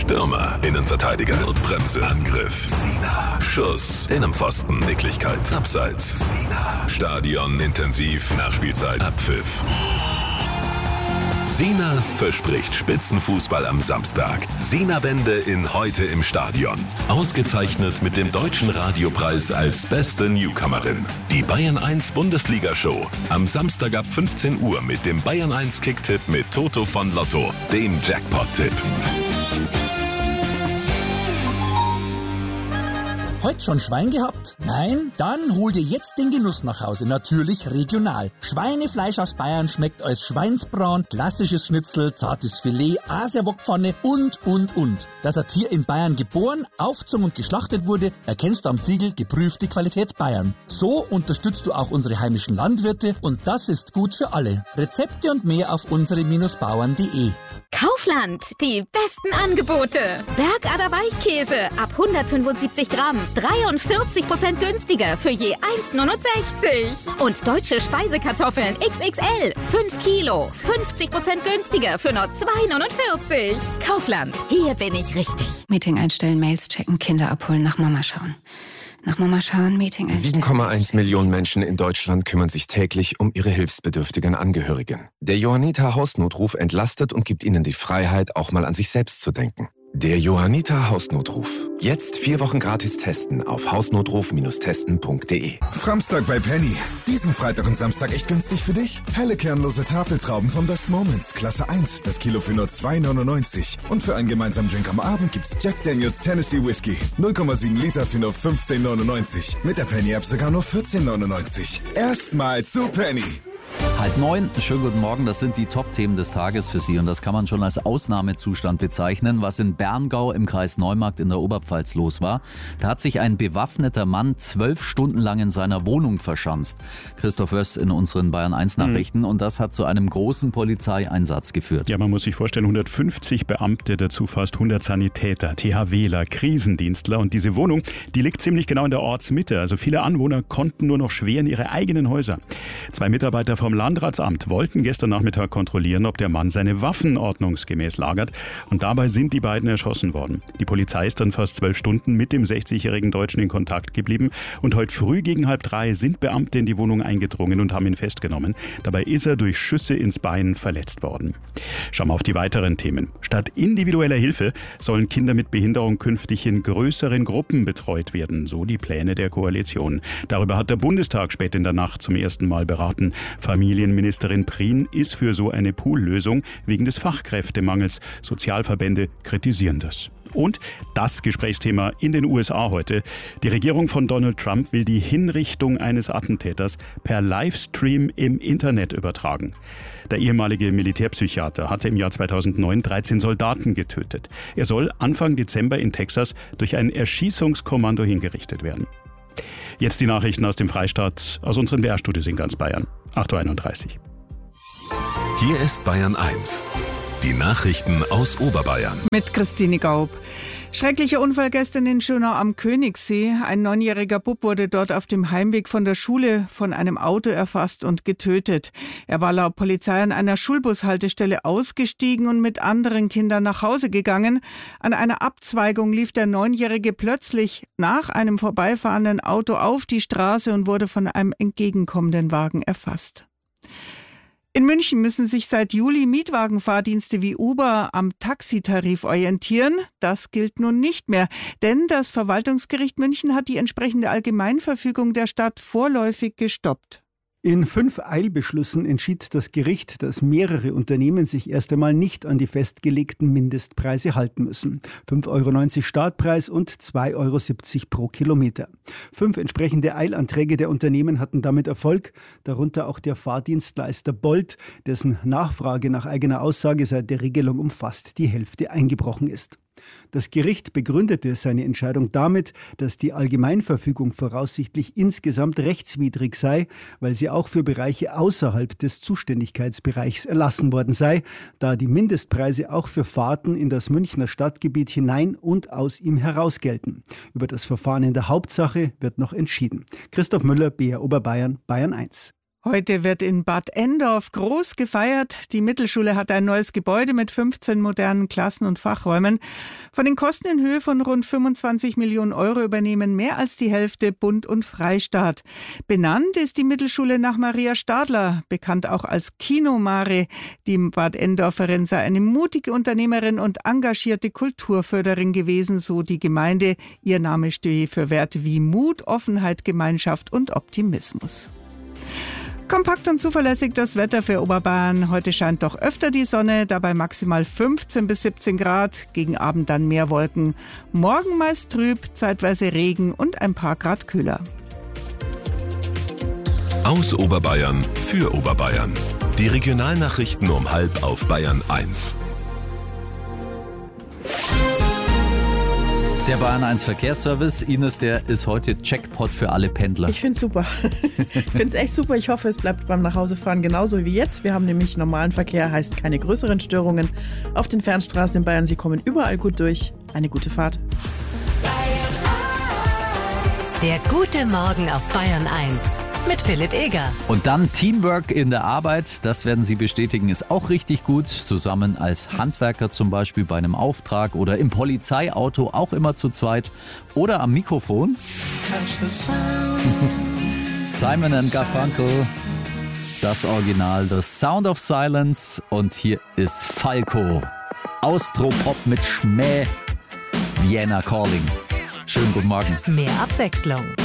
Stürmer, Innenverteidiger, Notbremse, Angriff, Sina, Schuss, Innenpfosten, Nicklichkeit, Abseits, Sina, Stadion, intensiv, Nachspielzeit, Abpfiff. Sina verspricht Spitzenfußball am Samstag. Sina-Bände in Heute im Stadion. Ausgezeichnet mit dem Deutschen Radiopreis als beste Newcomerin. Die Bayern 1 Bundesliga-Show. Am Samstag ab 15 Uhr mit dem Bayern 1 Kicktipp mit Toto von Lotto, dem Jackpot-Tipp. Heute schon Schwein gehabt? Nein? Dann hol dir jetzt den Genuss nach Hause. Natürlich regional. Schweinefleisch aus Bayern schmeckt als Schweinsbraten, klassisches Schnitzel, zartes Filet, Asiawokpfanne und. Dass ein Tier in Bayern geboren, aufgezogen und geschlachtet wurde, erkennst du am Siegel geprüfte Qualität Bayern. So unterstützt du auch unsere heimischen Landwirte und das ist gut für alle. Rezepte und mehr auf unsere-bauern.de. Kaufland, die besten Angebote. Bergader Weichkäse ab 175 Gramm, 43% günstiger für je 1,69. Und deutsche Speisekartoffeln XXL, 5 Kilo, 50% günstiger für nur 2,49. Kaufland, hier bin ich richtig. Meeting einstellen, Mails checken, Kinder abholen, nach Mama schauen. Nach Mama schauen, Meeting einstellen. 7,1 Millionen Menschen in Deutschland kümmern sich täglich um ihre hilfsbedürftigen Angehörigen. Der Johanniter Hausnotruf entlastet und gibt ihnen die Freiheit, auch mal an sich selbst zu denken. Der Johanniter Hausnotruf. Jetzt 4 Wochen gratis testen auf hausnotruf-testen.de. Framstag bei Penny. Diesen Freitag und Samstag echt günstig für dich? Helle kernlose Tafeltrauben von Best Moments, Klasse 1, das Kilo für nur 2,99. Und für einen gemeinsamen Drink am Abend gibt's Jack Daniels Tennessee Whiskey. 0,7 Liter für nur 15,99. Mit der Penny-App sogar nur 14,99. Erstmal zu Penny. 8:30, schönen guten Morgen, das sind die Top-Themen des Tages für Sie und das kann man schon als Ausnahmezustand bezeichnen, was in Berngau im Kreis Neumarkt in der Oberpfalz los war. Da hat sich ein bewaffneter Mann 12 Stunden lang in seiner Wohnung verschanzt. Christoph Wöss in unseren Bayern 1 Nachrichten und das hat zu einem großen Polizeieinsatz geführt. Ja, man muss sich vorstellen, 150 Beamte, dazu fast 100 Sanitäter, THWler, Krisendienstler und diese Wohnung, die liegt ziemlich genau in der Ortsmitte, also viele Anwohner konnten nur noch schwer in ihre eigenen Häuser. 2 Mitarbeiter vom Landratsamt wollten gestern Nachmittag kontrollieren, ob der Mann seine Waffen ordnungsgemäß lagert. Und dabei sind die beiden erschossen worden. Die Polizei ist dann fast 12 Stunden mit dem 60-jährigen Deutschen in Kontakt geblieben. Und heute früh gegen 2:30 sind Beamte in die Wohnung eingedrungen und haben ihn festgenommen. Dabei ist er durch Schüsse ins Bein verletzt worden. Schauen wir auf die weiteren Themen. Statt individueller Hilfe sollen Kinder mit Behinderung künftig in größeren Gruppen betreut werden. So die Pläne der Koalition. Darüber hat der Bundestag spät in der Nacht zum ersten Mal beraten. Familienministerin Prien ist für so eine Poollösung wegen des Fachkräftemangels. Sozialverbände kritisieren das. Und das Gesprächsthema in den USA heute. Die Regierung von Donald Trump will die Hinrichtung eines Attentäters per Livestream im Internet übertragen. Der ehemalige Militärpsychiater hatte im Jahr 2009 13 Soldaten getötet. Er soll Anfang Dezember in Texas durch ein Erschießungskommando hingerichtet werden. Jetzt die Nachrichten aus dem Freistaat, aus unseren BR-Studios in ganz Bayern. 8:31 Uhr. Hier ist Bayern 1. Die Nachrichten aus Oberbayern. Mit Christine Gaub. Schrecklicher Unfall gestern in Schönau am Königssee. Ein 9-jähriger Bub wurde dort auf dem Heimweg von der Schule von einem Auto erfasst und getötet. Er war laut Polizei an einer Schulbushaltestelle ausgestiegen und mit anderen Kindern nach Hause gegangen. An einer Abzweigung lief der 9-jährige plötzlich nach einem vorbeifahrenden Auto auf die Straße und wurde von einem entgegenkommenden Wagen erfasst. In München müssen sich seit Juli Mietwagenfahrdienste wie Uber am Taxitarif orientieren. Das gilt nun nicht mehr, denn das Verwaltungsgericht München hat die entsprechende Allgemeinverfügung der Stadt vorläufig gestoppt. In 5 Eilbeschlüssen entschied das Gericht, dass mehrere Unternehmen sich erst einmal nicht an die festgelegten Mindestpreise halten müssen. 5,90 € Startpreis und 2,70 € pro Kilometer. 5 entsprechende Eilanträge der Unternehmen hatten damit Erfolg, darunter auch der Fahrdienstleister Bolt, dessen Nachfrage nach eigener Aussage seit der Regelung um fast die Hälfte eingebrochen ist. Das Gericht begründete seine Entscheidung damit, dass die Allgemeinverfügung voraussichtlich insgesamt rechtswidrig sei, weil sie auch für Bereiche außerhalb des Zuständigkeitsbereichs erlassen worden sei, da die Mindestpreise auch für Fahrten in das Münchner Stadtgebiet hinein und aus ihm heraus gelten. Über das Verfahren in der Hauptsache wird noch entschieden. Christoph Müller, BR Oberbayern, Bayern 1. Heute wird in Bad Endorf groß gefeiert. Die Mittelschule hat ein neues Gebäude mit 15 modernen Klassen- und Fachräumen. Von den Kosten in Höhe von rund 25 Millionen Euro übernehmen mehr als die Hälfte Bund und Freistaat. Benannt ist die Mittelschule nach Maria Stadler, bekannt auch als Kino-Mare. Die Bad Endorferin sei eine mutige Unternehmerin und engagierte Kulturförderin gewesen, so die Gemeinde. Ihr Name stehe für Werte wie Mut, Offenheit, Gemeinschaft und Optimismus. Kompakt und zuverlässig das Wetter für Oberbayern. Heute scheint doch öfter die Sonne, dabei maximal 15 bis 17 Grad, gegen Abend dann mehr Wolken. Morgen meist trüb, zeitweise Regen und ein paar Grad kühler. Aus Oberbayern für Oberbayern. Die Regionalnachrichten um 12:30 auf Bayern 1. Der Bayern 1 Verkehrsservice, Ines, der ist heute Jackpot für alle Pendler. Ich finde es super. Ich finde es echt super. Ich hoffe, es bleibt beim Nachhausefahren genauso wie jetzt. Wir haben nämlich normalen Verkehr, heißt keine größeren Störungen auf den Fernstraßen in Bayern. Sie kommen überall gut durch. Eine gute Fahrt. Der gute Morgen auf Bayern 1 mit Philipp Eger. Und dann Teamwork in der Arbeit, das werden Sie bestätigen, ist auch richtig gut. Zusammen als Handwerker zum Beispiel bei einem Auftrag oder im Polizeiauto auch immer zu zweit oder am Mikrofon. Simon & Garfunkel, das Original, das Sound of Silence, und hier ist Falco. Austropop mit Schmäh, Vienna Calling. Schönen guten Morgen. Mehr Abwechslung.